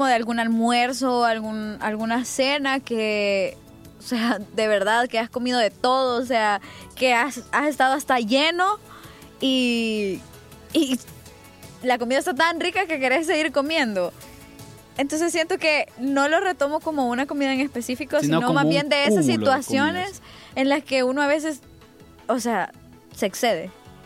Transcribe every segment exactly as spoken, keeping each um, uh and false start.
de algún almuerzo, algún, alguna cena que, o sea, de verdad que has comido de todo, o sea, que has, has estado hasta lleno y, y la comida está tan rica que querés seguir comiendo. Entonces siento que no lo retomo como una comida en específico, sino, sino más bien de esas situaciones de en las que uno a veces, o sea, se excede.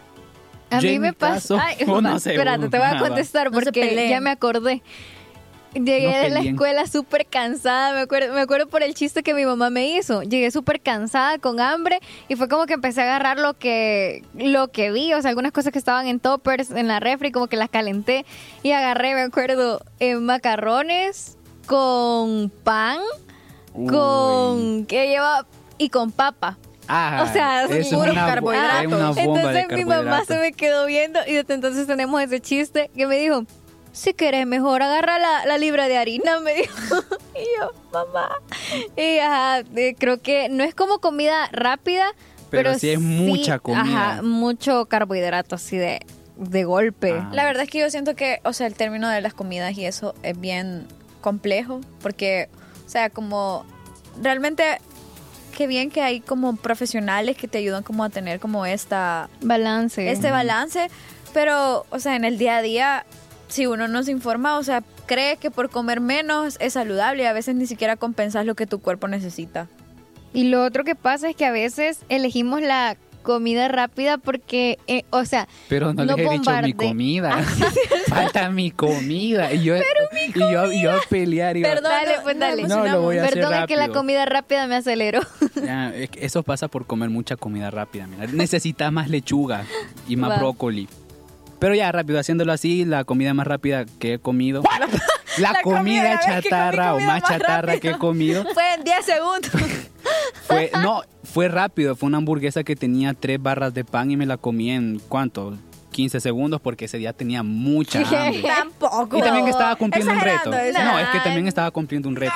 A Yo mí me pasa... Oh, no sé, espérate, te voy a contestar no porque ya me acordé. Llegué no de la escuela súper cansada, me acuerdo, me acuerdo por el chiste que mi mamá me hizo. Llegué súper cansada, con hambre, y fue como que empecé a agarrar lo que lo que vi, o sea, algunas cosas que estaban en toppers, en la refri, como que las calenté, y agarré, me acuerdo, eh, macarrones con pan, Uy. con... que lleva... y con papa. Ah, O sea, es puro una, carbohidratos. es una bomba de Entonces mi mamá carbohidratos. se me quedó viendo y desde entonces tenemos ese chiste que me dijo, si querés mejor agarra la, la libra de harina, me dijo. Y yo, mamá. Y ajá, eh, creo que no es como comida rápida, Pero pero, sí es mucha comida. Ajá, mucho carbohidrato así de, de golpe. Ah. La verdad es que yo siento que, o sea, el término de las comidas y eso es bien complejo, porque, o sea, como realmente qué bien que hay como profesionales que te ayudan como a tener como esta Balance. este balance, pero, o sea, en el día a día, si uno no se informa, o sea, cree que por comer menos es saludable y a veces ni siquiera compensas lo que tu cuerpo necesita. Y lo otro que pasa es que a veces elegimos la comida rápida porque, eh, o sea, Pero no, no les he dicho mi bombarde- comida. Falta mi comida. Y yo, y yo, y yo a pelear. Y yo, Perdón, Dale, no- pues, no dale. emocionamos. No, lo voy a hacer Perdón, es que la rápido. comida rápida me aceleró. ya, es que eso pasa por comer mucha comida rápida. Mira. Necesitas más lechuga y más Va. brócoli. Pero ya, rápido, haciéndolo así, la comida más rápida que he comido. La, La comida, comida la vez que comí chatarra o comida más más chatarra rápido. que he comido. Fue en diez segundos. Fue, no, fue rápido. Fue una hamburguesa que tenía tres barras de pan y me la comí en, ¿cuánto? quince segundos porque ese día tenía mucha hambre. Tampoco. Y también estaba cumpliendo un reto. Exagerando, No, es que Ay. también estaba cumpliendo un reto.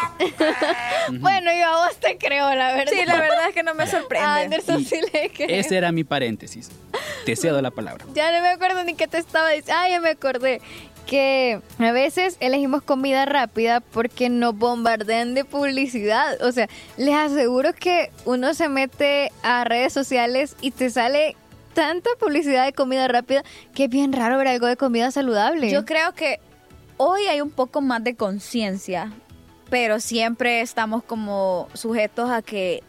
Bueno, yo a vos te creo, la verdad. Sí, la verdad es que no me sorprende. A Anderson Y sí le creo. Ese era mi paréntesis. Te cedo la palabra. Ya no me acuerdo ni qué te estaba diciendo. Ah, ya me acordé. Que a veces elegimos comida rápida porque nos bombardean de publicidad. O sea, les aseguro que uno se mete a redes sociales y te sale tanta publicidad de comida rápida que es bien raro ver algo de comida saludable. Yo creo que hoy hay un poco más de conciencia, pero siempre estamos como sujetos a que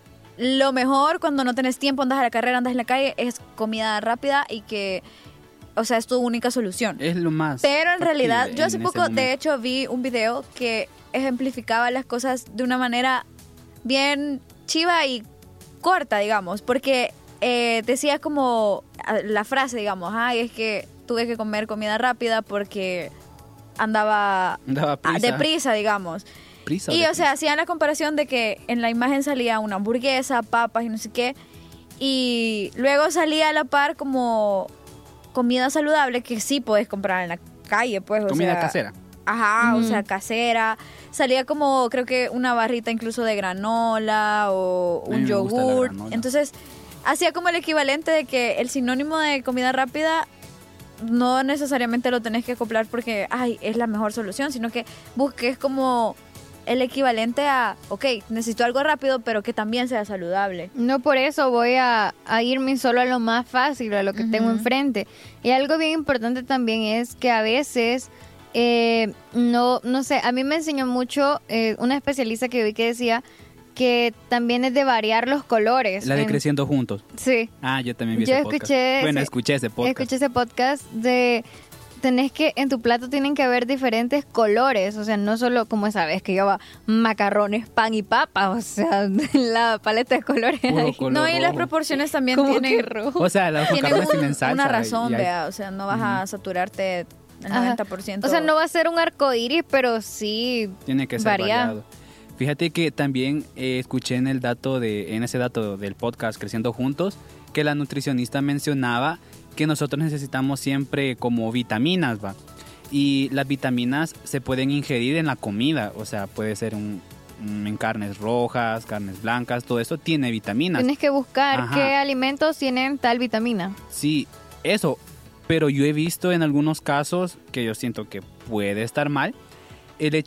lo mejor cuando no tenés tiempo, andas a la carrera, andas en la calle, es comida rápida y que, o sea, es tu única solución. Es lo más. Pero en realidad, factible yo hace en poco, ese de momento. hecho, vi un video que ejemplificaba las cosas de una manera bien chiva y corta, digamos, porque eh, decía como ah, la frase, digamos, ay, es que tuve que comer comida rápida porque andaba Daba ah, prisa. deprisa, digamos. Prisa Y, de o sea, hacían la comparación de que en la imagen salía una hamburguesa, papas y no sé qué, y luego salía a la par como comida saludable que sí puedes comprar en la calle, pues, o comida sea, casera. Ajá, o Ujú. sea, casera. Salía como, creo que una barrita incluso de granola o A mí un me gusta la yogur. granola. Entonces, hacía como el equivalente de que el sinónimo de comida rápida no necesariamente lo tenés que acoplar porque, ay, es la mejor solución, sino que busques como el equivalente a, ok, necesito algo rápido, pero que también sea saludable. No por eso voy a, a irme solo a lo más fácil, a lo que tengo Ujú. enfrente. Y algo bien importante también es que a veces, eh, no, no sé, a mí me enseñó mucho eh, una especialista que vi que decía que también es de variar los colores. La de En- Creciendo Juntos. Sí. Ah, yo también vi Yo ese podcast. escuché Bueno, ese- escuché ese podcast. Escuché ese podcast de tenés que en tu plato tienen que haber diferentes colores, o sea, no solo como esa vez que lleva macarrones, pan y papa, o sea, la paleta de colores. Puro ahí. color No, y las rojo. proporciones también ¿Cómo tienen, que rojo? O sea, los tienen macarrones un- tienen salsa. una razón, y hay- vea, o sea, no vas a saturarte el Ajá. noventa por ciento. O sea, no va a ser un arco iris, pero sí Tiene que ser varía. variado. Fíjate que también eh, escuché en el dato de, en ese dato del podcast Creciendo Juntos, que la nutricionista mencionaba que nosotros necesitamos siempre como vitaminas, va. Y las vitaminas se pueden ingerir en la comida, o sea, puede ser un, un- en carnes rojas, carnes blancas, todo eso tiene vitaminas. Tienes que buscar Ajá. qué alimentos tienen tal vitamina. Sí, eso. Pero yo he visto en algunos casos, que yo siento que puede estar mal, el hecho